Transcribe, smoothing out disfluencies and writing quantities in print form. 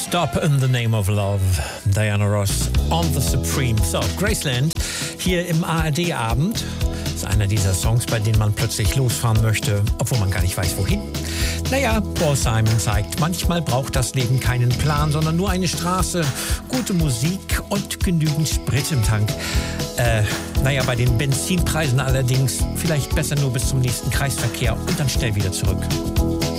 Stop in the Name of Love. Diana Ross on the Supreme. So, Graceland hier im ARD-Abend. Das ist einer dieser Songs, bei denen man plötzlich losfahren möchte, obwohl man gar nicht weiß, wohin. Naja, Paul Simon zeigt, manchmal braucht das Leben keinen Plan, sondern nur eine Straße, gute Musik und genügend Sprit im Tank. Naja, bei den Benzinpreisen allerdings vielleicht besser nur bis zum nächsten Kreisverkehr und dann schnell wieder zurück.